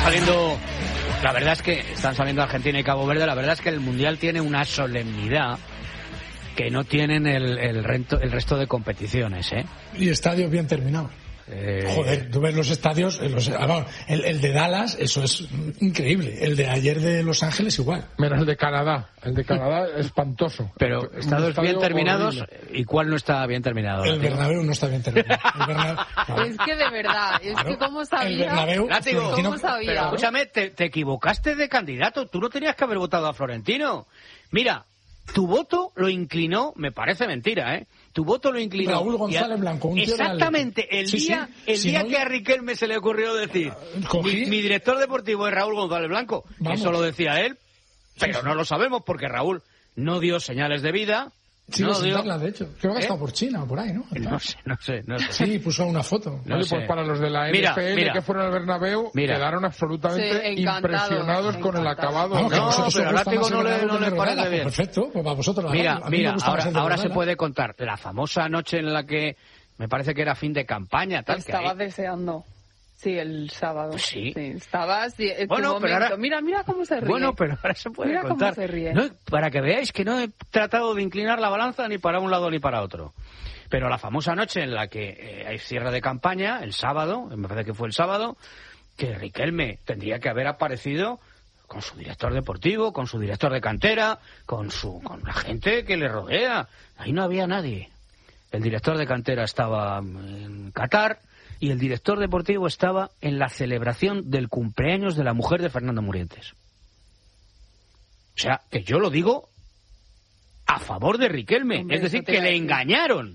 saliendo, la verdad es que están saliendo Argentina y Cabo Verde. La verdad es que el Mundial tiene una solemnidad que no tienen el resto de competiciones, ¿eh? Y estadios bien terminados. Joder, tú ves los estadios, el de Dallas, eso es increíble. El de ayer de Los Ángeles igual. Menos el de Canadá. El de Canadá es espantoso. Pero estadios bien terminados, horrible. ¿Y cuál no está bien terminado? El Bernabéu no está bien terminado. Es que de verdad, es que cómo sabía. El Bernabéu, ¿cómo sabía? Pero escúchame, te equivocaste de candidato. Tú no tenías que haber votado a Florentino. Mira, tu voto lo inclinó, me parece mentira, ¿eh? Tu voto lo inclinó. Raúl González Blanco, un tío exactamente, el día que a Riquelme se le ocurrió decir, mi director deportivo es Raúl González Blanco. Vamos. Eso lo decía él, pero no lo sabemos porque Raúl no dio señales de vida. Sí, no dio... de hecho. Creo que ha estado por China o por ahí, ¿no? No sé. Sí, puso una foto. Pues para los de la NFL que fueron al Bernabéu, quedaron absolutamente impresionados con el acabado. Pero al látigo no le parece bien. Perfecto, pues para vosotros. Mira, ahora se puede contar la famosa noche en la que me parece que era fin de campaña. Tal Estabas deseando. Sí, el sábado. Sí. Estabas en bueno, tu momento. Mira cómo se ríe. Bueno, pero ahora se puede contar. Cómo se ríe. No, para que veáis que no he tratado de inclinar la balanza ni para un lado ni para otro. Pero la famosa noche en la que hay cierre de campaña, el sábado, me parece que fue el sábado, que Riquelme tendría que haber aparecido con su director deportivo, con su director de cantera, con la gente que le rodea. Ahí no había nadie. El director de cantera estaba en Qatar y el director deportivo estaba en la celebración del cumpleaños de la mujer de Fernando Murientes. O sea, que yo lo digo a favor de Riquelme. Hombre, es decir, que le engañaron.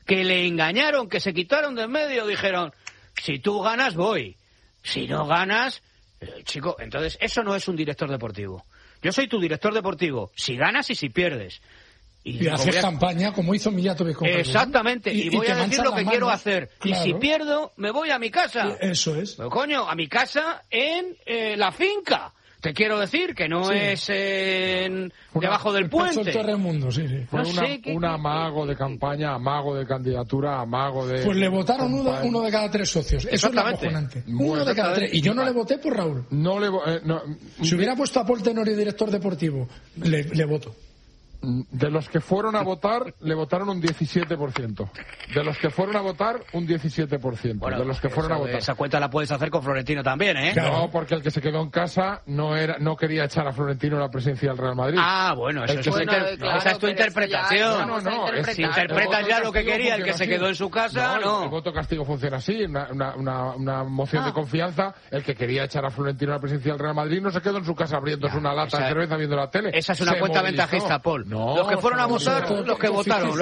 Que se quitaron de en medio. Dijeron, si tú ganas, voy. Si no ganas, chico, entonces eso no es un director deportivo. Yo soy tu director deportivo, si ganas y si pierdes. Y haces campaña como hizo Mijatovic con exactamente, y voy a decir lo que quiero hacer. Claro. Y si pierdo, me voy a mi casa. Eso es. Pero, coño, a mi casa en la finca. Te quiero decir que no es debajo del puente. Fue un amago de campaña, amago de candidatura, amago de... Pues le votaron uno de cada 3 socios. Eso es lo acojonante. Uno de cada 3. Y yo no le voté por Raúl. Si hubiera puesto a Paul Tenorio director deportivo, le voto. De los que fueron a votar, le votaron un 17%. De los que fueron a votar, un 17%. Bueno, de los que fueron a votar. Esa cuenta la puedes hacer con Florentino también, ¿eh? No, porque el que se quedó en casa no quería echar a Florentino a la presidencia del Real Madrid. Ah, bueno, esa es tu interpretación. Si interpretas ya lo que quería, el que se quedó en su casa, no. El voto castigo funciona así, una moción de confianza. El que quería echar a Florentino a la presidencia del Real Madrid no se quedó en su casa abriéndose una lata de cerveza viendo la tele. Esa es una cuenta ventajista, Paul. No, los que fueron a votar, los que votaron,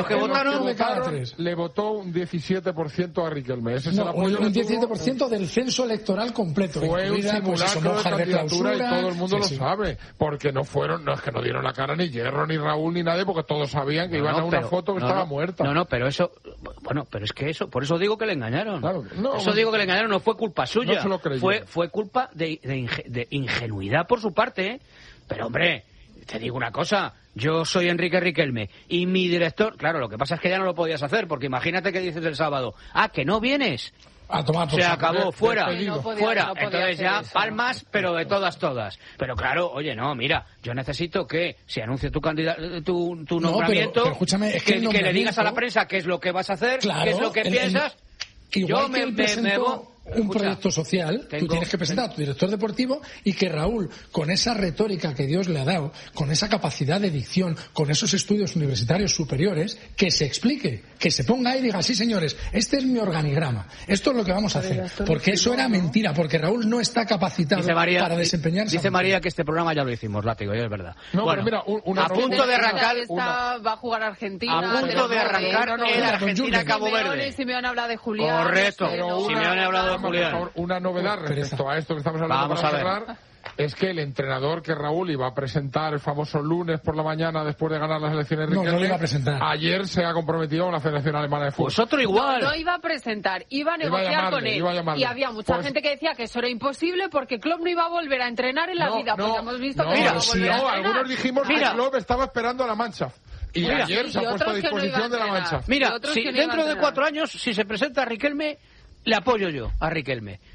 le votó un 17% a Riquelme. Ese es el apoyo un 17% del censo electoral completo. Fue un simulacro de candidatura y todo el mundo lo sabe. Porque no es que no dieron la cara ni Hierro, ni Raúl, ni nadie, porque todos sabían que iban a una foto que estaba muerta. Pero eso, pero es que eso, por eso digo que le engañaron. Digo que le engañaron, no fue culpa suya. No se lo creyó. Fue culpa de ingenuidad por su parte. Pero hombre, te digo una cosa, yo soy Enrique Riquelme y mi director, claro, lo que pasa es que ya no lo podías hacer, porque imagínate que dices el sábado, que no vienes, a tomar se acabó, fuera, fuera, entonces ya palmas, pero de todas, pero claro, oye, no, mira, yo necesito que se anuncie tu nombramiento, pero escúchame, es que le digas a la prensa qué es lo que vas a hacer, qué es lo que piensas. Igual que él presentó un proyecto social, tú tienes que presentar a tu director deportivo y que Raúl, con esa retórica que Dios le ha dado, con esa capacidad de dicción, con esos estudios universitarios superiores, que se explique, que se ponga ahí y diga, sí señores, este es mi organigrama, esto es lo que vamos a hacer, porque eso era mentira, porque Raúl no está capacitado para desempeñarse. Dice María que este programa ya lo hicimos, látigo, y es verdad. No, pero mira, a punto de arrancar, va a jugar Argentina. A punto de arrancar en Argentina-Cabo Verde. Simeone habla de Julián. Correcto, Simeone ha hablado de Julián. Una novedad respecto a esto que estamos hablando para cerrar es que el entrenador que Raúl iba a presentar el famoso lunes por la mañana después de ganar las elecciones no lo iba a presentar. Ayer se ha comprometido con la Federación Alemana de Fútbol. Pues otro igual. No iba a presentar, iba a negociar con él. Y había mucha gente que decía que eso era imposible porque Klopp no iba a volver a entrenar en la vida. Porque hemos visto que no iba a volver a entrenar. Algunos dijimos que Klopp estaba esperando a la Mannschaft. Y ayer se ha puesto a disposición de la Mannschaft. Mira, si dentro de 4 años, si se presenta a Riquelme, le apoyo yo a Riquelme.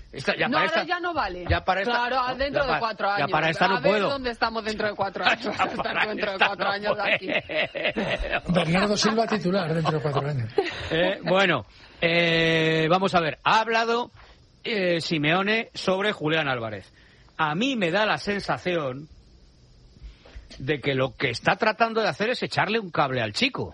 Ahora ya no vale. Claro, dentro de 4 años. Ya para esta no puedo. A ver dónde estamos dentro de 4 años. Dentro de 4 años de aquí. Bernardo Silva titular dentro de 4 años. Bueno, vamos a ver. Ha hablado Simeone sobre Julián Álvarez. A mí me da la sensación de que lo que está tratando de hacer es echarle un cable al chico.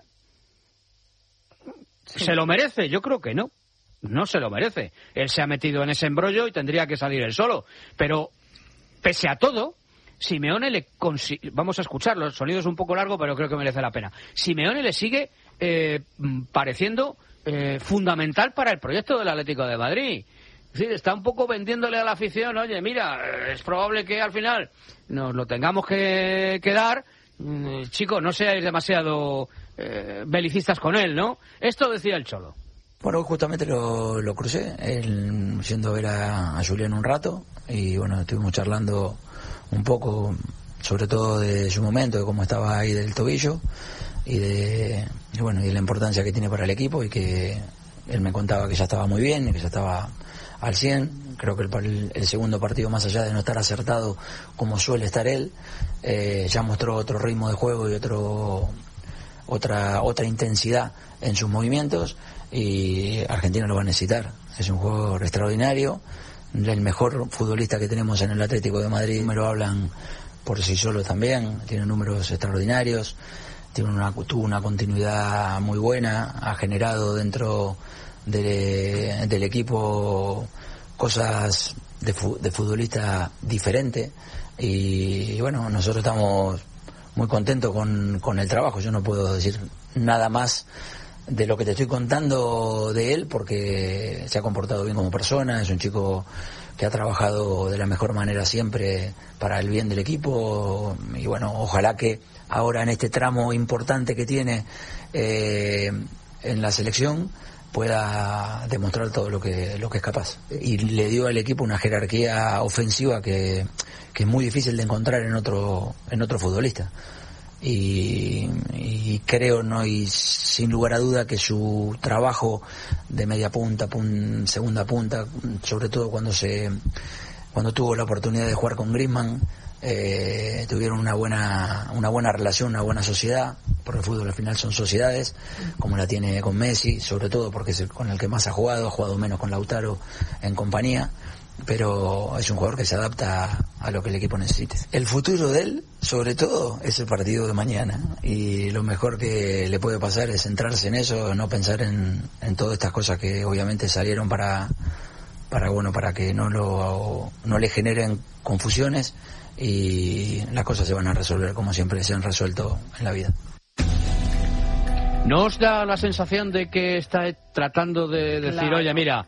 Sí. ¿Se lo merece? Yo creo que no. No se lo merece. Él se ha metido en ese embrollo y tendría que salir él solo. Pero, pese a todo, Simeone le vamos a escucharlo. El sonido es un poco largo, pero creo que merece la pena. Simeone le sigue pareciendo fundamental para el proyecto del Atlético de Madrid. Es decir, está un poco vendiéndole a la afición, oye, mira, es probable que al final nos lo tengamos que dar. Chicos, no seáis demasiado belicistas con él, ¿no? Esto decía el Cholo. Bueno, justamente lo crucé, él yendo a ver a Julián un rato, y bueno, estuvimos charlando un poco, sobre todo de su momento, de cómo estaba ahí del tobillo, y de la importancia que tiene para el equipo, y que él me contaba que ya estaba muy bien, y que ya estaba al 100. Creo que el segundo partido, más allá de no estar acertado como suele estar él, ya mostró otro ritmo de juego y otra intensidad en sus movimientos, y Argentina lo va a necesitar. Es un jugador extraordinario, el mejor futbolista que tenemos en el Atlético de Madrid. Me lo hablan por sí solo también, tiene números extraordinarios, tuvo una continuidad muy buena, ha generado dentro del equipo cosas de futbolista diferente, y bueno, nosotros estamos muy contentos con el trabajo. Yo no puedo decir nada más de lo que te estoy contando de él, porque se ha comportado bien como persona, es un chico que ha trabajado de la mejor manera siempre para el bien del equipo, y bueno, ojalá que ahora en este tramo importante que tiene en la selección pueda demostrar todo lo que es capaz. Y le dio al equipo una jerarquía ofensiva que es muy difícil de encontrar en otro futbolista. Y creo, no, y sin lugar a duda, que su trabajo de media punta, segunda punta, sobre todo cuando tuvo la oportunidad de jugar con Griezmann, tuvieron una buena relación, una buena sociedad, porque el fútbol al final son sociedades, como la tiene con Messi, sobre todo porque es con el que más ha jugado menos con Lautaro en compañía, pero es un jugador que se adapta a lo que el equipo necesite. El futuro de él, sobre todo, es el partido de mañana, y lo mejor que le puede pasar es centrarse en eso, no pensar en todas estas cosas que obviamente salieron para que no le generen confusiones, y las cosas se van a resolver como siempre se han resuelto en la vida. ¿No os da la sensación de que está tratando de decir, oye, mira,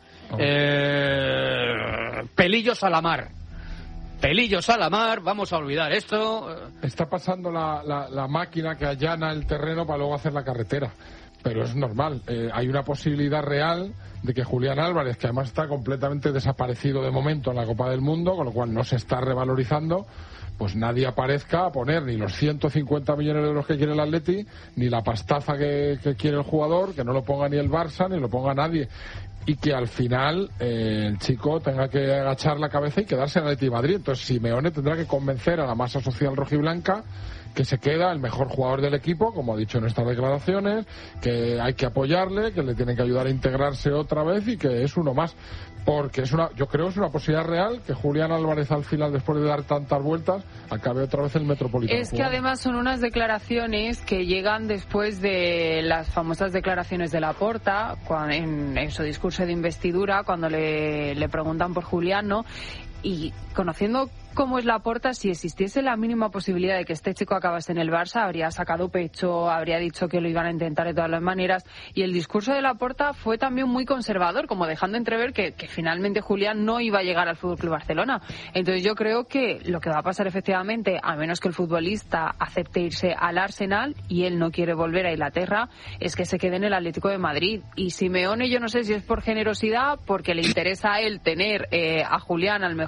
pelillos a la mar, vamos a olvidar esto? Está pasando la máquina que allana el terreno para luego hacer la carretera, pero es normal. Hay una posibilidad real de que Julián Álvarez, que además está completamente desaparecido de momento en la Copa del Mundo, con lo cual no se está revalorizando, pues nadie aparezca a poner ni los 150 millones de euros que quiere el Atleti, ni la pastaza que quiere el jugador, que no lo ponga ni el Barça, ni lo ponga nadie, y que al final el chico tenga que agachar la cabeza y quedarse en el Atleti de Madrid. Entonces Simeone tendrá que convencer a la masa social rojiblanca que se queda el mejor jugador del equipo, como ha dicho en estas declaraciones, que hay que apoyarle, que le tienen que ayudar a integrarse otra vez, y que es uno más, porque yo creo que es una posibilidad real que Julián Álvarez al final, después de dar tantas vueltas, acabe otra vez el Metropolitano. Es que además son unas declaraciones que llegan después de las famosas declaraciones de Laporta en su discurso de investidura, cuando le preguntan por Julián, ¿no? Y conociendo cómo es Laporta, si existiese la mínima posibilidad de que este chico acabase en el Barça, habría sacado pecho, habría dicho que lo iban a intentar de todas las maneras. Y el discurso de Laporta fue también muy conservador, como dejando entrever que finalmente Julián no iba a llegar al FC Barcelona. Entonces yo creo que lo que va a pasar efectivamente, a menos que el futbolista acepte irse al Arsenal y él no quiere volver a Inglaterra, es que se quede en el Atlético de Madrid. Y Simeone, yo no sé si es por generosidad, porque le interesa a él tener a Julián al mejor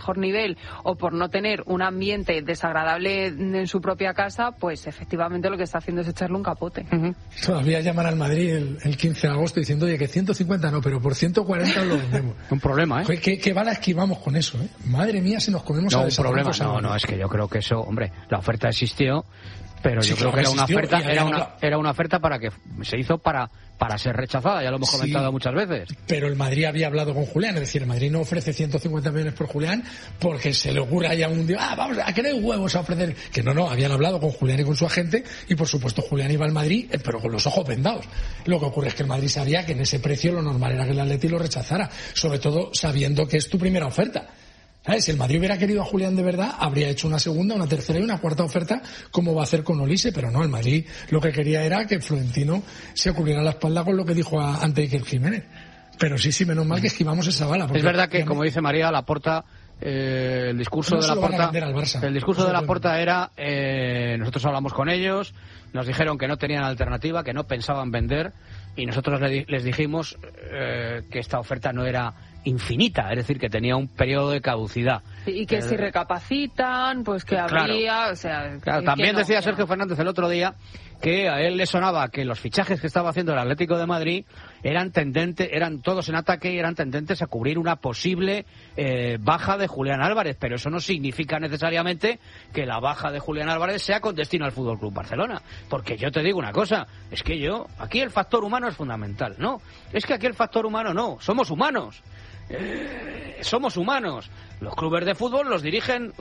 mejor nivel o por no tener un ambiente desagradable en su propia casa, pues efectivamente lo que está haciendo es echarle un capote. Todavía llaman al Madrid el 15 de agosto diciendo, oye, que 150 no, pero por 140 lo vendemos. Un problema, ¿eh? Joder, ¿qué bala esquivamos con eso, eh? Madre mía, si nos comemos a desabruptos. Un problema, no, es que yo creo que eso, hombre, la oferta existió, pero yo creo que era una oferta para que se hizo para ser rechazada, ya lo hemos comentado muchas veces. Pero el Madrid había hablado con Julián, es decir, el Madrid no ofrece 150 millones por Julián porque se le ocurra ya un día, vamos, ¿a qué no hay huevos a ofrecer? Que no, habían hablado con Julián y con su agente y por supuesto Julián iba al Madrid, pero con los ojos vendados. Lo que ocurre es que el Madrid sabía que en ese precio lo normal era que el Atleti lo rechazara, sobre todo sabiendo que es tu primera oferta. ¿Sabes? Si el Madrid hubiera querido a Julián de verdad, habría hecho una segunda, una tercera y una cuarta oferta, como va a hacer con Olise, pero no, el Madrid lo que quería era que Florentino se cubriera la espalda con lo que dijo ante Iker Jiménez. Pero sí, menos mal que esquivamos esa bala. Es verdad que, como dice María, Laporta, el discurso de Laporta era, nosotros hablamos con ellos, nos dijeron que no tenían alternativa, que no pensaban vender, y nosotros les dijimos que esta oferta no era infinita, es decir, que tenía un periodo de caducidad. Y que si recapacitan, pues que habría, o sea... Claro, también decía Sergio Fernández el otro día que a él le sonaba que los fichajes que estaba haciendo el Atlético de Madrid eran todos en ataque y eran tendentes a cubrir una posible baja de Julián Álvarez, pero eso no significa necesariamente que la baja de Julián Álvarez sea con destino al Fútbol Club Barcelona, porque yo te digo una cosa, es que aquí el factor humano es fundamental, ¿no? Es que aquí el factor humano no, somos humanos. Somos humanos. Los clubes de fútbol los dirigen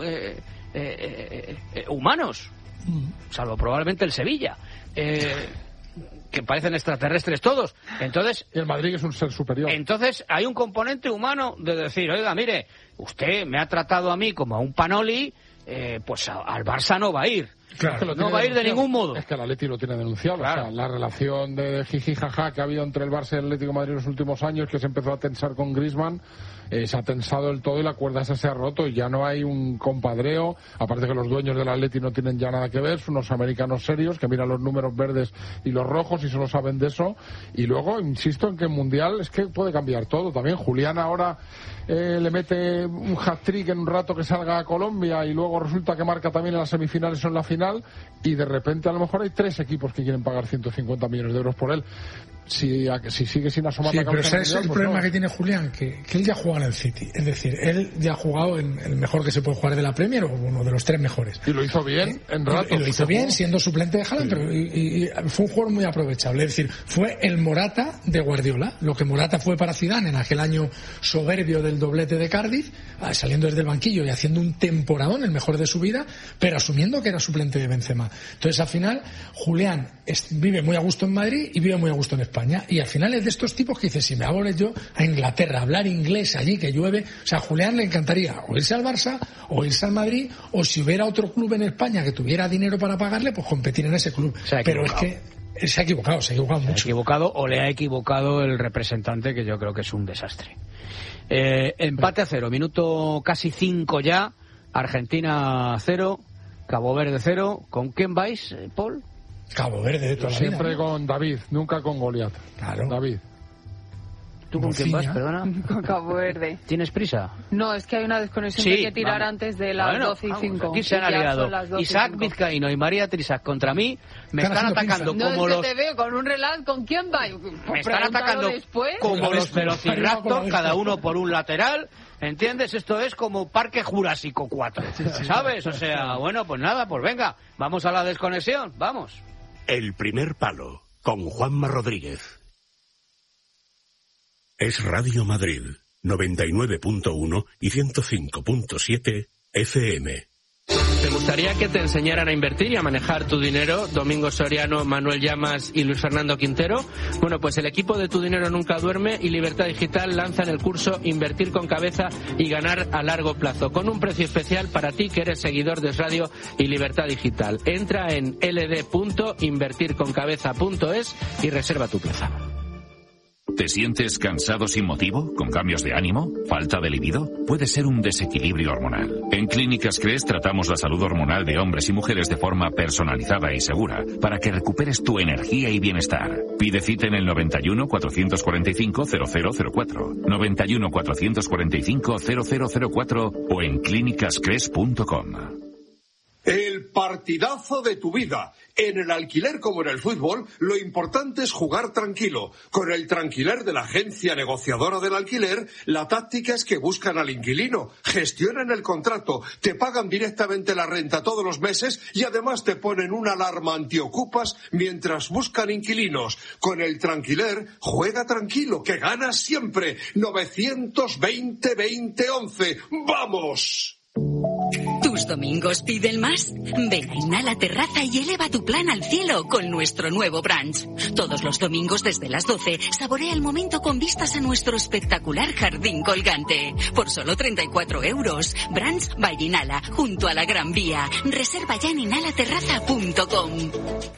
humanos, salvo probablemente el Sevilla, que parecen extraterrestres todos. Entonces, y el Madrid es un ser superior. Entonces hay un componente humano de decir, oiga, mire, usted me ha tratado a mí como a un panoli, pues al Barça no va a ir. Claro, no va a ir de ningún modo. Es que el Atleti lo tiene denunciado. Claro. O sea, la relación de jiji jaja que ha habido entre el Barça y el Atlético de Madrid en los últimos años, que se empezó a tensar con Griezmann, se ha tensado del todo y la cuerda esa se ha roto y ya no hay un compadreo. Aparte que los dueños del Atleti no tienen ya nada que ver, son unos americanos serios que miran los números verdes y los rojos y solo saben de eso. Y luego, insisto en que el Mundial es que puede cambiar todo. También Julián ahora le mete un hat-trick en un rato que salga a Colombia y luego resulta que marca también en las semifinales o en la final y de repente a lo mejor hay 3 equipos que quieren pagar 150 millones de euros por él. Si sigue sin asomar la cabeza. Pero ese es el problema que tiene Julián, que él ya juega en el City. Es decir, él ya ha jugado en el mejor que se puede jugar de la Premier, o uno de los 3 mejores. Y lo hizo bien en rato. Y lo hizo bien siendo suplente de Haaland, pero y fue un jugador muy aprovechable. Es decir, fue el Morata de Guardiola. Lo que Morata fue para Zidane en aquel año soberbio del doblete de Cardiff, saliendo desde el banquillo y haciendo un temporadón, el mejor de su vida, pero asumiendo que era suplente de Benzema. Entonces, al final, Julián vive muy a gusto en Madrid y vive muy a gusto en España. Y al final es de estos tipos que dice, si me hago yo a Inglaterra, a hablar inglés allí que llueve, o sea, a Julián le encantaría o irse al Barça o irse al Madrid, o si hubiera otro club en España que tuviera dinero para pagarle, pues competir en ese club. Pero es que se ha equivocado mucho. Se ha equivocado o le ha equivocado el representante, que yo creo que es un desastre. Empate a 0, minuto casi 5 ya, Argentina 0, Cabo Verde 0. ¿Con quién vais, Paul? Cabo Verde de toda la vida, siempre, ¿no? Con David, nunca con Goliat. Claro. David. ¿Tú con quién vas, perdona? Con Cabo Verde. ¿Tienes prisa? No, es que hay una desconexión que hay que tirar antes de las 12 y 5. Aquí se han aliado Isaac Vizcaíno y María Trisac contra mí. Me están atacando como los... No, es que te veo con un relato. ¿Con quién va? Me están atacando como los velociraptor, cada uno por un lateral. ¿Entiendes? Esto es como Parque Jurásico 4. ¿Sabes? O sea, bueno, pues nada, pues venga. Vamos a la desconexión, vamos. El primer palo, con Juanma Rodríguez. Es Radio Madrid, 99.1 y 105.7 FM. ¿Te gustaría que te enseñaran a invertir y a manejar tu dinero? Domingo Soriano, Manuel Llamas y Luis Fernando Quintero. Bueno, pues el equipo de Tu Dinero Nunca Duerme y Libertad Digital lanzan el curso Invertir con Cabeza y Ganar a Largo Plazo, con un precio especial para ti que eres seguidor de Radio y Libertad Digital. Entra en ld.invertirconcabeza.es y reserva tu plaza. ¿Te sientes cansado sin motivo? ¿Con cambios de ánimo? ¿Falta de libido? Puede ser un desequilibrio hormonal. En Clínicas Cres tratamos la salud hormonal de hombres y mujeres de forma personalizada y segura para que recuperes tu energía y bienestar. Pide cita en el 91 445 0004, 91 445 0004 o en clínicascres.com. El partidazo de tu vida. En el alquiler como en el fútbol, lo importante es jugar tranquilo. Con el Tranquiler de la agencia negociadora del alquiler, la táctica es que buscan al inquilino, gestionan el contrato, te pagan directamente la renta todos los meses y además te ponen una alarma antiocupas mientras buscan inquilinos. Con el Tranquiler, juega tranquilo, que ganas siempre. 920-2011. ¡Vamos! ¿Tus domingos piden más? Ven a Inhala Terraza y eleva tu plan al cielo con nuestro nuevo brunch. Todos los domingos desde las 12, saborea el momento con vistas a nuestro espectacular jardín colgante. Por solo 34 €. Brunch by Inhala, junto a la Gran Vía. Reserva ya en inhalaterraza.com.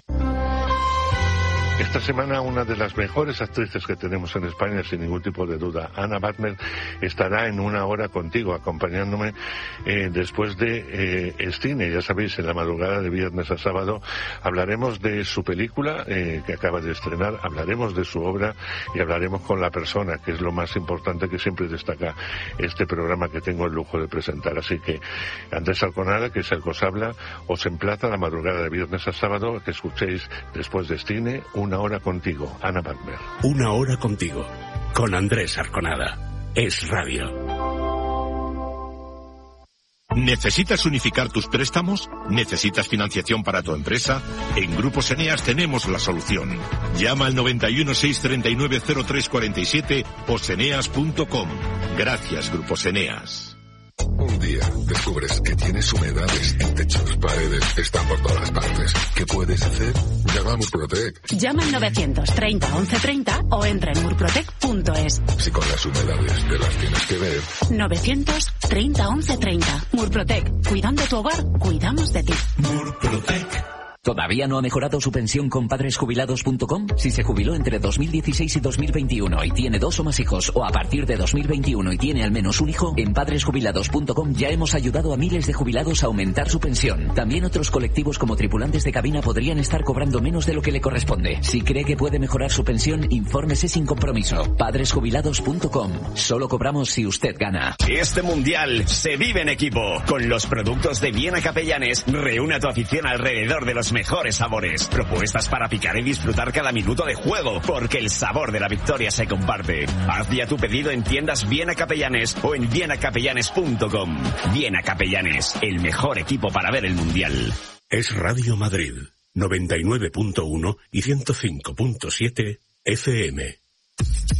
Esta semana una de las mejores actrices que tenemos en España, sin ningún tipo de duda, Anna Butner, estará en Una Hora Contigo, acompañándome después de Cine. Ya sabéis, en la madrugada de viernes a sábado hablaremos de su película que acaba de estrenar, hablaremos de su obra y hablaremos con la persona, que es lo más importante que siempre destaca este programa que tengo el lujo de presentar. Así que Andrés Alconada, que es el que os habla, os emplaza la madrugada de viernes a sábado que escuchéis después de Cine Una Hora Contigo, Anna Butner. Una Hora Contigo, con Andrés Arconada. Es Radio. ¿Necesitas unificar tus préstamos? ¿Necesitas financiación para tu empresa? En Grupos Eneas tenemos la solución. Llama al 91 639 0347 o seneas.com. Gracias, Grupos Eneas. Un día descubres que tienes humedades en techos, paredes, están por todas partes. ¿Qué puedes hacer? Llama a Murprotec. Llama al 930 1130 o entra en murprotec.es. Si con las humedades te las tienes que ver. 930 1130. Murprotec. Cuidando tu hogar, cuidamos de ti. Murprotec. ¿Todavía no ha mejorado su pensión con padresjubilados.com? Si se jubiló entre 2016 y 2021 y tiene 2 o más hijos, o a partir de 2021 y tiene al menos un hijo, en padresjubilados.com ya hemos ayudado a miles de jubilados a aumentar su pensión. También otros colectivos como tripulantes de cabina podrían estar cobrando menos de lo que le corresponde. Si cree que puede mejorar su pensión, infórmese sin compromiso. Padresjubilados.com. Solo cobramos si usted gana. Este mundial se vive en equipo. Con los productos de Viena Capellanes, reúne a tu afición alrededor de los mejores sabores. Propuestas para picar y disfrutar cada minuto de juego, porque el sabor de la victoria se comparte. Haz ya tu pedido en tiendas Viena Capellanes o en vienacapellanes.com. Viena Capellanes, el mejor equipo para ver el mundial. Es Radio Madrid, 99.1 y 105.7 FM.